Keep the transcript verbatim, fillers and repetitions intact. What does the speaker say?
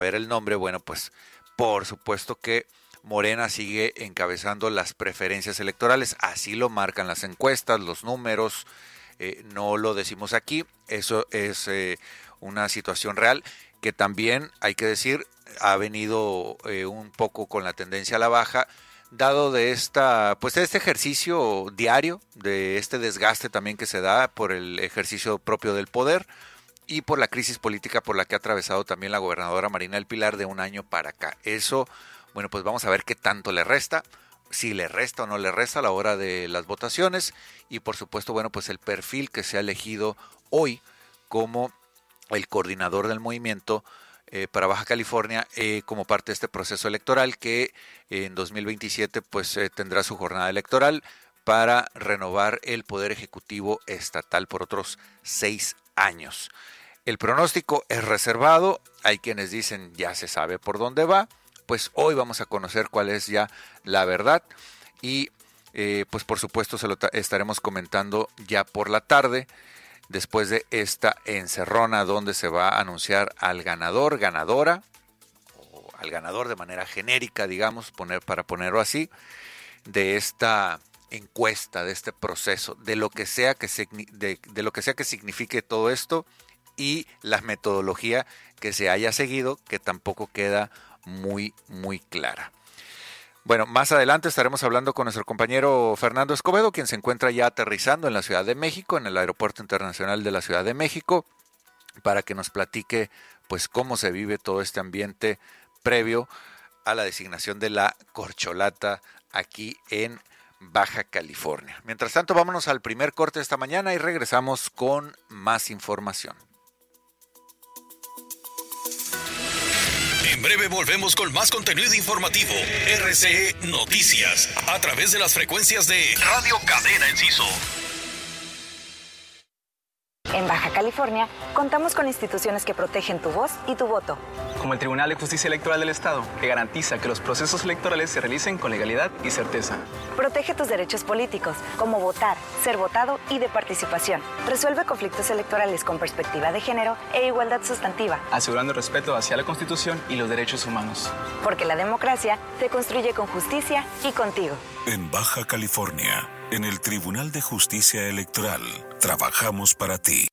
ver el nombre, bueno, pues por supuesto que Morena sigue encabezando las preferencias electorales, así lo marcan las encuestas, los números, eh, no lo decimos aquí, eso es eh, una situación real que también, hay que decir, ha venido eh, un poco con la tendencia a la baja, dado de esta, pues de este ejercicio diario, de este desgaste también que se da por el ejercicio propio del poder y por la crisis política por la que ha atravesado también la gobernadora Marina del Pilar de un año para acá. Eso, bueno, pues vamos a ver qué tanto le resta, si le resta o no le resta a la hora de las votaciones y por supuesto, bueno, pues el perfil que se ha elegido hoy como el coordinador del movimiento eh, para Baja California eh, como parte de este proceso electoral que eh, en dos mil veintisiete pues eh, tendrá su jornada electoral para renovar el poder ejecutivo estatal por otros seis años. El pronóstico es reservado, hay quienes dicen ya se sabe por dónde va, pues hoy vamos a conocer cuál es ya la verdad y eh, pues por supuesto se lo estaremos comentando ya por la tarde después de esta encerrona donde se va a anunciar al ganador, ganadora o al ganador de manera genérica, digamos, poner para ponerlo así, de esta encuesta, de este proceso, de lo que sea que de, de lo que sea que signifique todo esto y la metodología que se haya seguido, que tampoco queda muy, muy clara. Bueno, más adelante estaremos hablando con nuestro compañero Fernando Escobedo, quien se encuentra ya aterrizando en la Ciudad de México, en el Aeropuerto Internacional de la Ciudad de México, para que nos platique pues cómo se vive todo este ambiente previo a la designación de la corcholata aquí en Baja California. Mientras tanto, vámonos al primer corte de esta mañana y regresamos con más información. En breve volvemos con más contenido informativo. R C E Noticias, a través de las frecuencias de Radio Cadena Enciso. En Baja California, contamos con instituciones que protegen tu voz y tu voto. Como el Tribunal de Justicia Electoral del Estado, que garantiza que los procesos electorales se realicen con legalidad y certeza. Protege tus derechos políticos, como votar, ser votado y de participación. Resuelve conflictos electorales con perspectiva de género e igualdad sustantiva. Asegurando el respeto hacia la Constitución y los derechos humanos. Porque la democracia se construye con justicia y contigo. En Baja California, en el Tribunal de Justicia Electoral, trabajamos para ti.